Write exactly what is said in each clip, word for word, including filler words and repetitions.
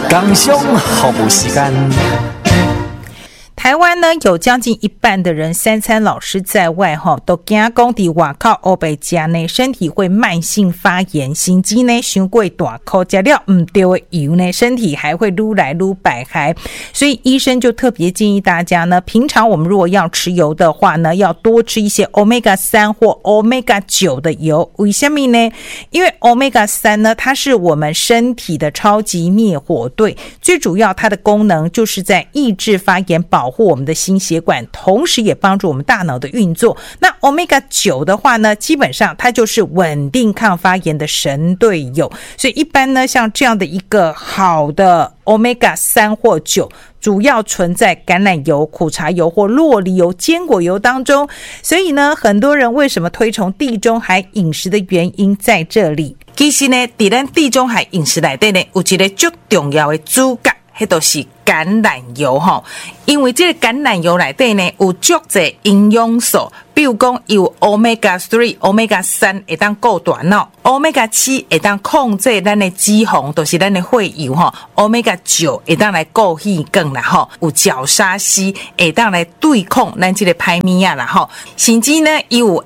工商服务时间。 台湾呢有将近一半的人三餐老是在外哈，都惊讲伫外口黑白吃呢，身体会慢性发炎，甚至呢伤过大口吃了唔对的油呢，身体还会愈来愈白害。所以医生就特别建议大家呢，平常我们如果要吃油的话呢，要多吃一些 欧米伽三 或 欧米伽九 的油。为什么呢？因为 欧米伽三 呢，它是我们身体的超级灭火队，最主要它的功能就是在抑制发炎，保护我们的心血管，同时也帮助我们大脑的运作。那 欧米伽九 的话呢，基本上它就是稳定抗发炎的神队友。所以一般呢，像这样的一个好的 欧米伽三 或九，主要存在橄榄油、苦茶油或酪梨油、坚果油当中。所以呢，很多人为什么推崇地中海饮食的原因在这里。其实呢，在咱地中海饮食内底呢，有一个最重要的主角，那就是橄榄油吼，因为这个橄榄油内底呢有足侪营养素，比如讲有 欧米伽三、欧米伽三 会当顾大脑，欧米伽七 会当控制咱的脂肪，就是咱的血油吼，欧米伽九 会当来顾血管啦吼，有角鲨烯会当来对抗咱这个歹物仔啦吼，甚至呢有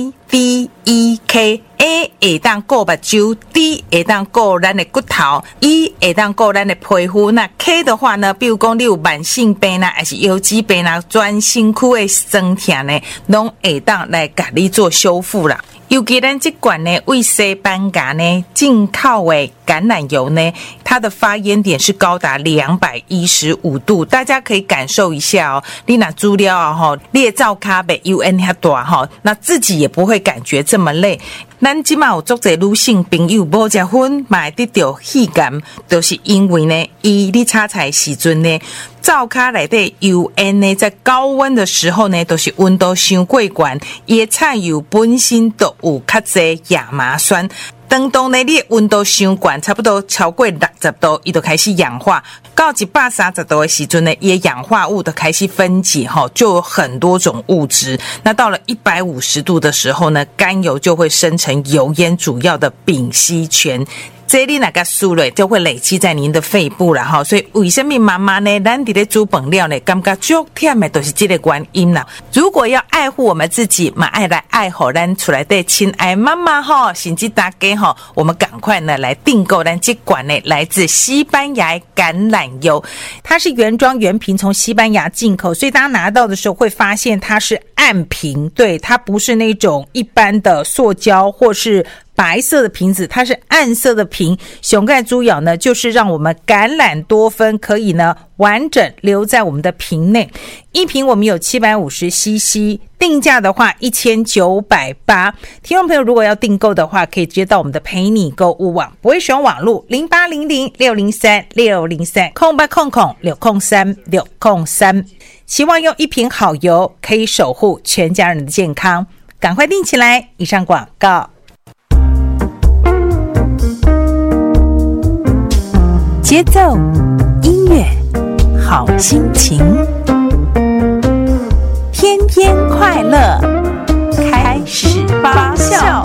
A、D、E、K。A 会当顾目睭 ，D 会当顾咱的骨头 ，E 会当顾咱的皮肤。那 K 的话呢，比如讲你有慢性病啦，还是腰肌病啦，专身躯的酸痛呢，拢会当来甲你做修复啦。尤其咱这款呢，为西班牙呢进口的橄榄油呢，它的发烟点是高达两百一十五度，大家可以感受一下哦。你拿资料啊哈，你的灶咖被 U N 遐大哈，那自己也不会感觉这么累。咱即马有足侪女性朋友无食薰，嘛会得到气感，就是因为呢，伊你炒菜时阵呢，灶咖内底 U N 呢，在高温的时候呢，都是温度伤过高，伊的菜油本身都有较侪亚麻酸。当当呢，你的温度伤高，差不多超过六十度，伊就开始氧化。到一百三十度的时阵呢，伊的氧化物都开始分解哈，就有很多种物质。那到了一百五十度的时候呢，甘油就会生成油烟主要的丙烯醛。这里那个输了就会累积在您的肺部了哈，所以为什么妈妈呢，咱伫咧煮饭料呢，感觉足忝的，都是这个原因啦。如果要爱护我们自己，嘛爱来爱护咱厝内的亲爱妈妈哈，甚至大家哈，我们赶快呢来订购咱这款呢来自西班牙橄榄油，它是原装原瓶从西班牙进口，所以大家拿到的时候会发现它是暗瓶，对，它不是那种一般的塑胶或是白色的瓶子，它是暗色的瓶。熊盖猪咬呢，就是让我们橄榄多酚可以呢完整留在我们的瓶内。一瓶我们有 七百五十 C C， 定价的话一千九百八十。听众朋友如果要订购的话，可以直接到我们的陪你购物网，不会使用网路零八零零六零三六零三空八空空六空三六空三。希望用一瓶好油可以守护全家人的健康，赶快订起来。以上广告。节奏、音乐、好心情，天天快乐，开始发酵。